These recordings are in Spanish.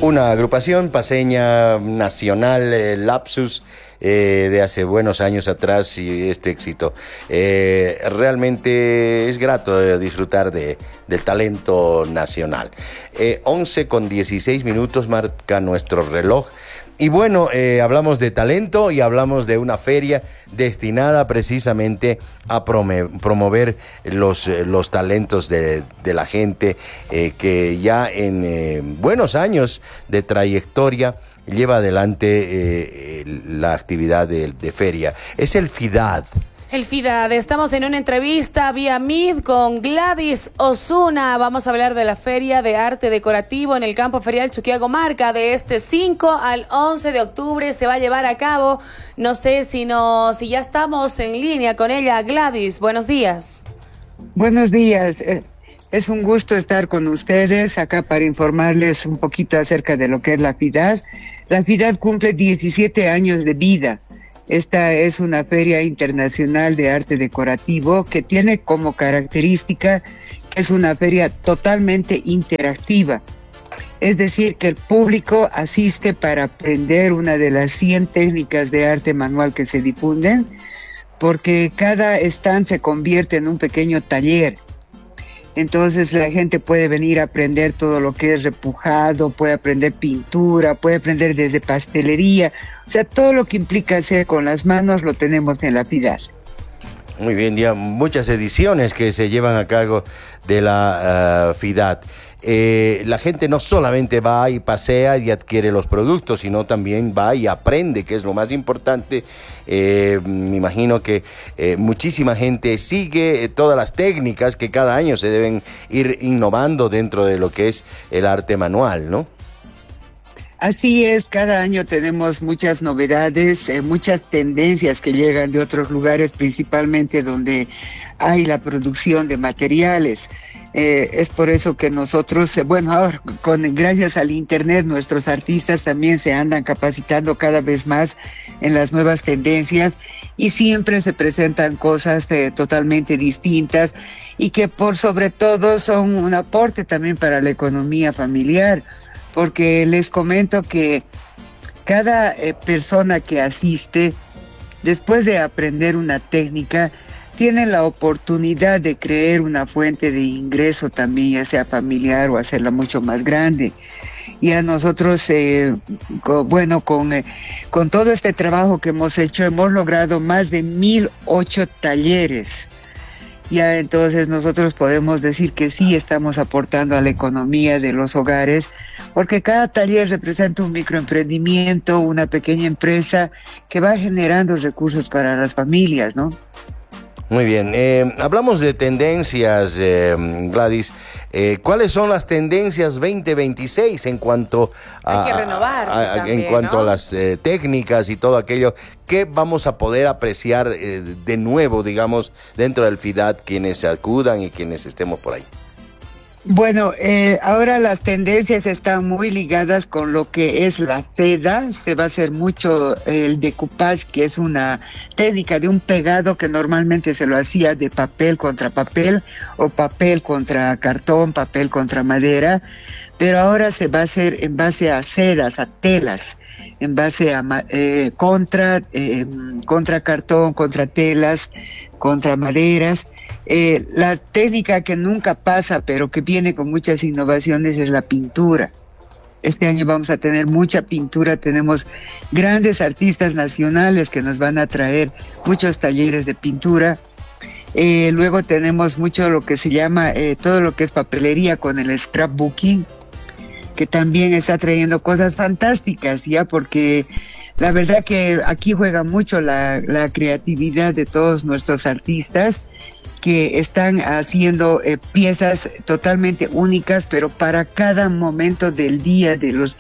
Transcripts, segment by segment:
Una agrupación paseña nacional, Lapsus, de hace buenos años atrás, y este éxito. Realmente es grato disfrutar del talento nacional. 11:16 marca nuestro reloj. Y bueno, hablamos de talento y hablamos de una feria destinada precisamente a promover los talentos de la gente que ya en buenos años de trayectoria lleva adelante la actividad de feria. Es el FIDAD. El FIDAD, estamos en una entrevista vía Meet con Gladys Osuna. Vamos a hablar de la Feria de Arte Decorativo en el Campo Ferial Chuquiago-Marca de este 5 al 11 de octubre. Se va a llevar a cabo, no sé si ya estamos en línea con ella. Gladys, buenos días. Buenos días. Es un gusto estar con ustedes acá para informarles un poquito acerca de lo que es la FIDAD. La FIDAD cumple 17 años de vida. Esta es una feria internacional de arte decorativo que tiene como característica que es una feria totalmente interactiva. Es decir, que el público asiste para aprender una de las 100 técnicas de arte manual que se difunden, porque cada stand se convierte en un pequeño taller. Entonces la gente puede venir a aprender todo lo que es repujado, puede aprender pintura, puede aprender desde pastelería. O sea, todo lo que implica hacer con las manos lo tenemos en la FIDAD. Muy bien, ya muchas ediciones que se llevan a cargo de la FIDAD. La gente no solamente va y pasea y adquiere los productos, sino también va y aprende, que es lo más importante. Me imagino que muchísima gente sigue todas las técnicas que cada año se deben ir innovando dentro de lo que es el arte manual, ¿no? Así es, cada año tenemos muchas novedades, muchas tendencias que llegan de otros lugares, principalmente donde hay la producción de materiales. Es por eso que nosotros, ahora gracias al internet, nuestros artistas también se andan capacitando cada vez más en las nuevas tendencias y siempre se presentan cosas totalmente distintas y que por sobre todo son un aporte también para la economía familiar, porque les comento que cada persona que asiste, después de aprender una técnica, tiene la oportunidad de crear una fuente de ingreso también, ya sea familiar o hacerla mucho más grande. Y a nosotros, con todo este trabajo que hemos hecho, hemos logrado más de 1,008 talleres. Ya entonces nosotros podemos decir que sí estamos aportando a la economía de los hogares, porque cada taller representa un microemprendimiento, una pequeña empresa que va generando recursos para las familias, ¿no? Muy bien, hablamos de tendencias, Gladys. ¿Cuáles son las tendencias 2026 en cuanto Hay que renovarse también, en cuanto ¿no? a las técnicas y todo aquello que vamos a poder apreciar de nuevo, digamos, dentro del FIDAD, quienes acudan y quienes estemos por ahí? Bueno, ahora las tendencias están muy ligadas con lo que es la seda. Se va a hacer mucho el decoupage, que es una técnica de un pegado que normalmente se lo hacía de papel contra papel o papel contra cartón, papel contra madera, pero ahora se va a hacer en base a sedas, a telas, en base a contra cartón, contra telas, contra maderas. La técnica que nunca pasa, pero que viene con muchas innovaciones, es la pintura. Este año vamos a tener mucha pintura, tenemos grandes artistas nacionales que nos van a traer muchos talleres de pintura. Luego tenemos mucho lo que se llama, todo lo que es papelería con el scrapbooking, que también está trayendo cosas fantásticas, ya, porque la verdad que aquí juega mucho la creatividad de todos nuestros artistas, que están haciendo piezas totalmente únicas, pero para cada momento del día, de los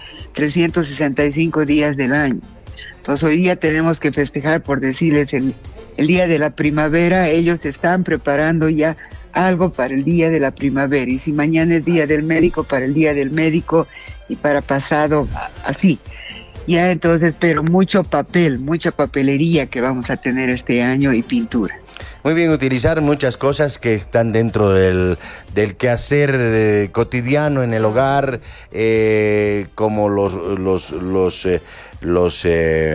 365 días del año. Entonces hoy día tenemos que festejar, por decirles, el día de la primavera. Ellos están preparando ya algo para el día de la primavera, y si mañana es día del médico, para el día del médico, y para pasado, así. Ya entonces, pero mucho papel, mucha papelería que vamos a tener este año, y pintura. Muy bien, utilizar muchas cosas que están dentro del quehacer cotidiano en el hogar, como los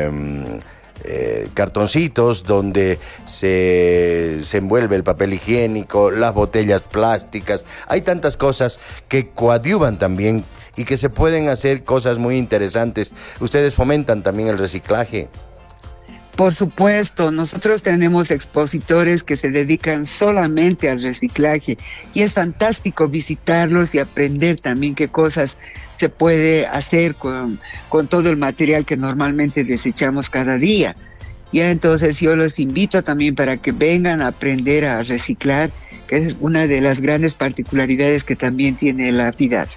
cartoncitos donde se envuelve el papel higiénico, las botellas plásticas. Hay tantas cosas que coadyuvan también y que se pueden hacer cosas muy interesantes. ¿Ustedes fomentan también el reciclaje? Por supuesto, nosotros tenemos expositores que se dedican solamente al reciclaje y es fantástico visitarlos y aprender también qué cosas se puede hacer con todo el material que normalmente desechamos cada día. Ya entonces yo los invito también para que vengan a aprender a reciclar, que es una de las grandes particularidades que también tiene la FIDAT.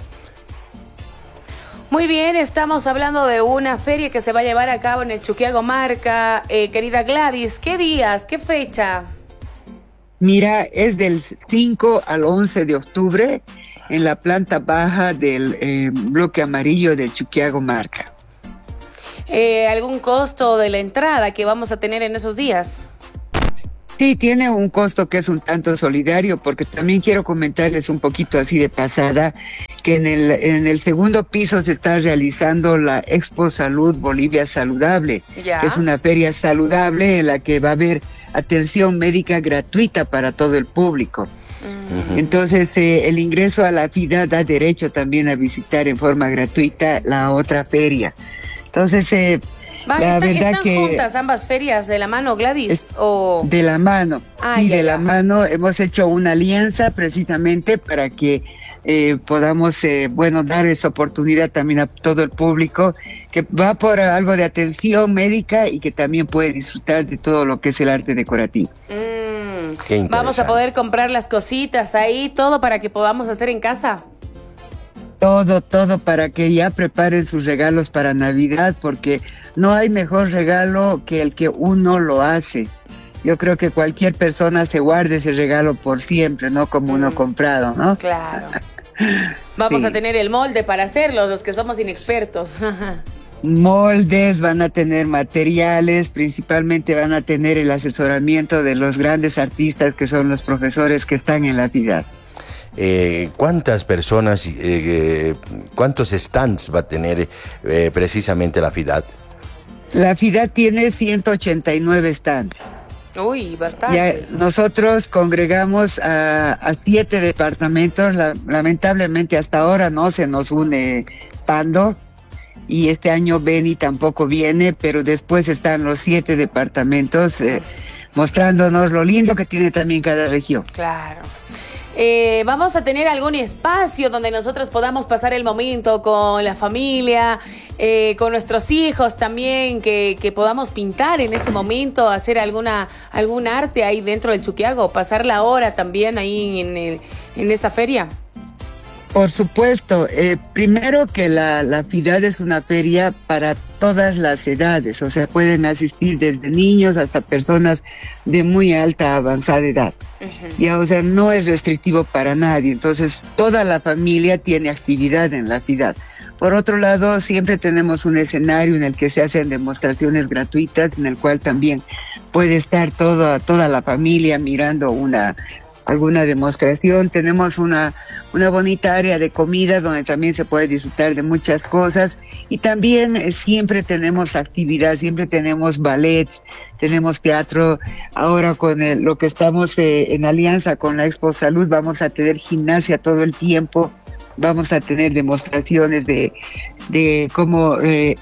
Muy bien, estamos hablando de una feria que se va a llevar a cabo en el Chuquiago Marca. Querida Gladys, ¿qué días, qué fecha? Mira, es del 5 al 11 de octubre en la planta baja del bloque amarillo del Chuquiago Marca. ¿Algún costo de la entrada que vamos a tener en esos días? Sí, tiene un costo que es un tanto solidario, porque también quiero comentarles un poquito así de pasada que en el segundo piso se está realizando la Expo Salud Bolivia Saludable. Ya. Es una feria saludable en la que va a haber atención médica gratuita para todo el público. Entonces, el ingreso a la FIDAT da derecho también a visitar en forma gratuita la otra feria. Entonces, ¿Están juntas ambas ferias de la mano, Gladys? De la mano. Y de la mano hemos hecho una alianza precisamente para que podamos, dar esa oportunidad también a todo el público que va por algo de atención médica y que también puede disfrutar de todo lo que es el arte decorativo. Vamos a poder comprar las cositas ahí, todo para que podamos hacer en casa. Todo para que ya preparen sus regalos para Navidad, porque no hay mejor regalo que el que uno lo hace. Yo creo que cualquier persona se guarde ese regalo por siempre, no como uno comprado, ¿no? Claro. Vamos a tener el molde para hacerlo, los que somos inexpertos. Moldes, van a tener materiales, principalmente van a tener el asesoramiento de los grandes artistas que son los profesores que están en la FIDAT. ¿Cuántas personas, cuántos stands va a tener precisamente la FIDAT? La FIDAT tiene 189 stands. Uy, bastante. Ya, nosotros congregamos a 7 departamentos. Lamentablemente hasta ahora no se nos une Pando y este año Beni tampoco viene, pero después están los 7 departamentos mostrándonos lo lindo que tiene también cada región. Claro. Vamos a tener algún espacio donde nosotros podamos pasar el momento con la familia, con nuestros hijos también, que podamos pintar en ese momento, hacer algún arte ahí dentro del Chuquiago, pasar la hora también ahí en esta feria. Por supuesto, primero que la FIDAT es una feria para todas las edades, o sea, pueden asistir desde niños hasta personas de muy alta, avanzada edad. Ya, o sea, no es restrictivo para nadie, entonces toda la familia tiene actividad en la FIDAT. Por otro lado, siempre tenemos un escenario en el que se hacen demostraciones gratuitas, en el cual también puede estar toda la familia mirando alguna demostración. Tenemos una bonita área de comida donde también se puede disfrutar de muchas cosas y también siempre tenemos actividad, siempre tenemos ballet, tenemos teatro. Ahora con lo que estamos en alianza con la Expo Salud vamos a tener gimnasia todo el tiempo, vamos a tener demostraciones de cómo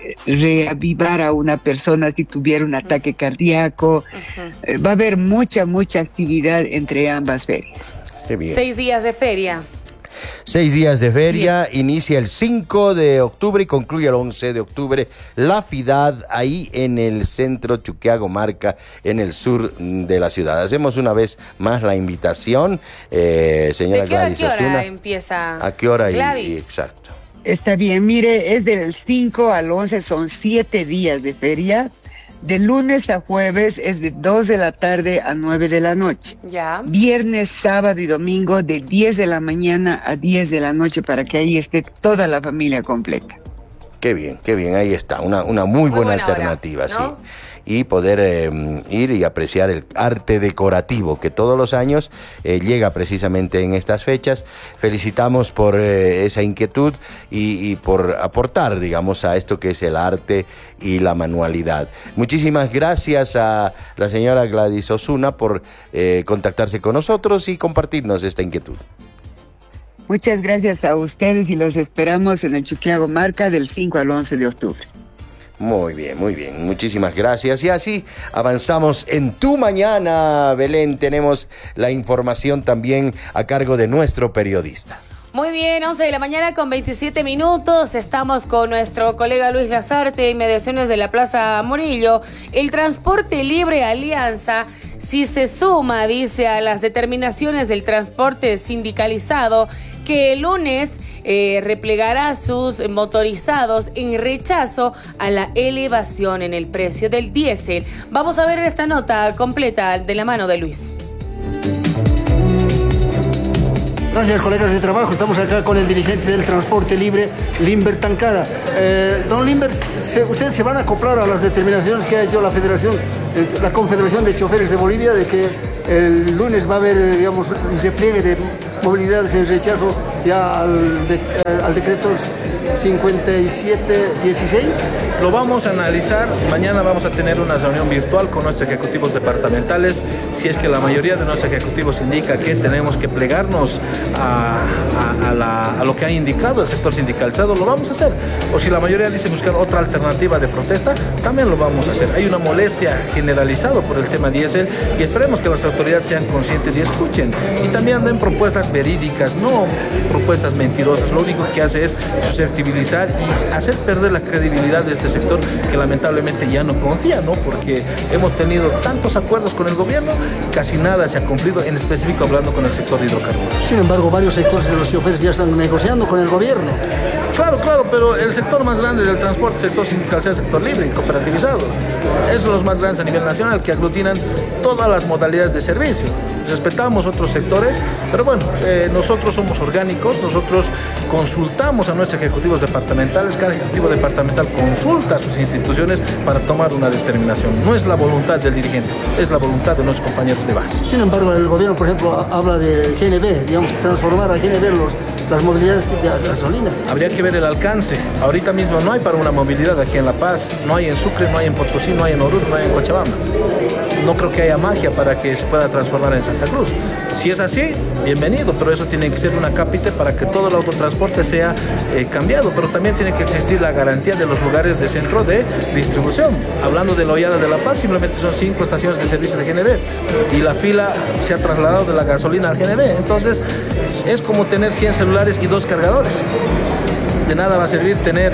reavivar a una persona si tuviera un ataque cardíaco. Va a haber mucha actividad entre ambas ferias. Qué bien. 6 días de feria. 6 días de feria, inicia el 5 de octubre y concluye el 11 de octubre. La FIDAT ahí en el centro Chuquiago Marca, en el sur de la ciudad. Hacemos una vez más la invitación, señora Gladys Osuna. ¿A qué hora empieza? ¿A qué hora? Exacto. Está bien, mire, es del 5 al 11, son 7 días de feria. De lunes a jueves es de 2 de la tarde a 9 de la noche. Ya. Viernes, sábado y domingo de 10 de la mañana a 10 de la noche para que ahí esté toda la familia completa. Qué bien, ahí está, una muy buena alternativa, hora, ¿no? sí. y poder ir y apreciar el arte decorativo que todos los años llega precisamente en estas fechas. Felicitamos por esa inquietud y por aportar, digamos, a esto que es el arte y la manualidad. Muchísimas gracias a la señora Gladys Osuna por contactarse con nosotros y compartirnos esta inquietud. Muchas gracias a ustedes y los esperamos en el Chuquiago Marca del 5 al 11 de octubre. Muy bien, muy bien. Muchísimas gracias. Y así avanzamos en Tu Mañana, Belén. Tenemos la información también a cargo de nuestro periodista. Muy bien, 11 de la mañana con 27 minutos. Estamos con nuestro colega Luis Lazarte, inmediaciones de la Plaza Murillo. El Transporte Libre Alianza, si se suma, dice, a las determinaciones del transporte sindicalizado, que el lunes replegará sus motorizados en rechazo a la elevación en el precio del diésel. Vamos a ver esta nota completa de la mano de Luis. Gracias, colegas de trabajo. Estamos acá con el dirigente del Transporte Libre, Limber Tancada. Don Limber, ¿ustedes se van a acoplar a las determinaciones que ha hecho la Confederación de Choferes de Bolivia de que el lunes va a haber, digamos, un repliegue de movilidades en rechazo ya al decreto 5716? Lo vamos a analizar. Mañana vamos a tener una reunión virtual con nuestros ejecutivos departamentales. Si es que la mayoría de nuestros ejecutivos indica que tenemos que plegarnos a lo que ha indicado el sector sindicalizado, lo vamos a hacer. O si la mayoría dice buscar otra alternativa de protesta, también lo vamos a hacer. Hay una molestia generalizada por el tema diésel y esperemos que las autoridades sean conscientes y escuchen. Y también den propuestas verídicas, no propuestas mentirosas. Lo único que hace es susceptibilizar y hacer perder la credibilidad de este sector que lamentablemente ya no confía, ¿no? Porque hemos tenido tantos acuerdos con el gobierno, casi nada se ha cumplido, en específico hablando con el sector de hidrocarburos. Sin embargo, varios sectores de los choferes ya están negociando con el gobierno. Claro, pero el sector más grande del transporte, el sector sindicalizado, el sector libre y cooperativizado, esos son los más grandes a nivel nacional, que aglutinan todas las modalidades de servicio. Respetamos otros sectores, pero bueno, nosotros somos orgánicos, nosotros consultamos a nuestros ejecutivos departamentales, cada ejecutivo departamental consulta a sus instituciones para tomar una determinación. No es la voluntad del dirigente, es la voluntad de nuestros compañeros de base. Sin embargo, el gobierno, por ejemplo, habla de GNB, digamos, transformar a GNB las movilidades de gasolina. Habría que ver el alcance. Ahorita mismo no hay para una movilidad aquí en La Paz, no hay en Sucre, no hay en Potosí, no hay en Oruro, no hay en Cochabamba. No creo que haya magia para que se pueda transformar en Santa Cruz. Si es así, bienvenido, pero eso tiene que ser una cápita para que todo el autotransporte sea cambiado, pero también tiene que existir la garantía de los lugares de centro de distribución. Hablando de la Hollada de La Paz, simplemente son 5 estaciones de servicio de GNB y la fila se ha trasladado de la gasolina al GNB. Entonces, es como tener 100 celulares y 2 cargadores. De nada va a servir tener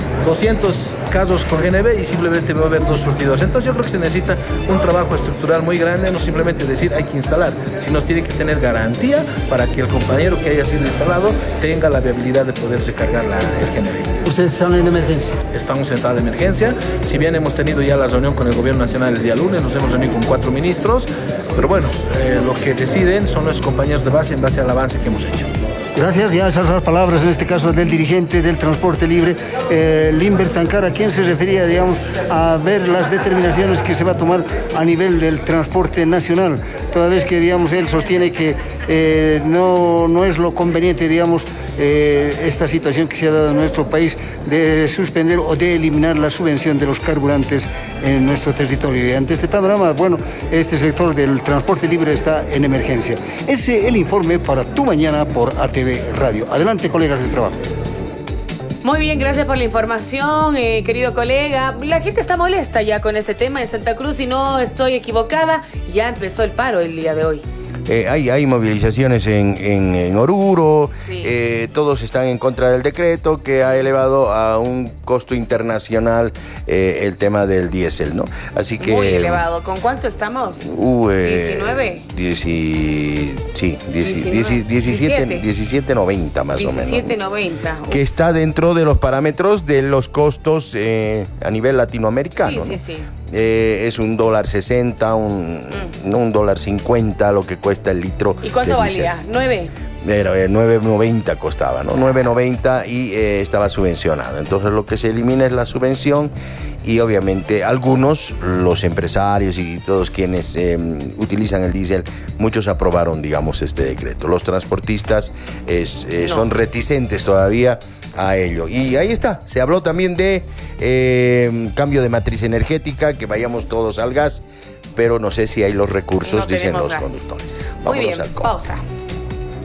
200 casos con GNB y simplemente va a haber 2 surtidores. Entonces yo creo que se necesita un trabajo estructural muy grande, no simplemente decir hay que instalar, sino tiene que tener garantía para que el compañero que haya sido instalado tenga la viabilidad de poderse cargar el GNB. ¿Ustedes están en emergencia? Estamos en estado de emergencia. Si bien hemos tenido ya la reunión con el gobierno nacional el día lunes, nos hemos reunido con 4 ministros, pero bueno, lo que deciden son nuestros compañeros de base en base al avance que hemos hecho. Gracias, ya esas las palabras en este caso del dirigente del Transporte Libre, Limber Tancada, quien se refería, digamos, a ver las determinaciones que se va a tomar a nivel del transporte nacional, toda vez que, digamos, él sostiene que no es lo conveniente, digamos, esta situación que se ha dado en nuestro país de suspender o de eliminar la subvención de los carburantes en nuestro territorio. Y ante este panorama, bueno, este sector del transporte libre está en emergencia. Ese es el informe para Tu Mañana por ATV Radio. Adelante, colegas del trabajo. Muy bien, gracias por la información, querido colega. La gente está molesta ya con este tema en Santa Cruz, si no estoy equivocada, ya empezó el paro el día de hoy. Hay movilizaciones en Oruro, sí. Todos están en contra del decreto que ha elevado a un costo internacional el tema del diésel, ¿no? Así que muy elevado. ¿Con cuánto estamos? 19. 17.90 más o menos. 17.90. Que está dentro de los parámetros de los costos a nivel latinoamericano. Sí, ¿no? sí. Es $1.60, no $1.50 lo que cuesta el litro. ¿Y cuánto de diésel. valía? 9. Era 9.90 costaba, ¿no? 9.90 y estaba subvencionado. Entonces lo que se elimina es la subvención y obviamente algunos, los empresarios y todos quienes utilizan el diésel, muchos aprobaron, digamos, este decreto. Los transportistas son reticentes todavía a ello. Y ahí está, se habló también de cambio de matriz energética, que vayamos todos al gas, pero no sé si hay los recursos, dicen los conductores. Muy bien, pausa.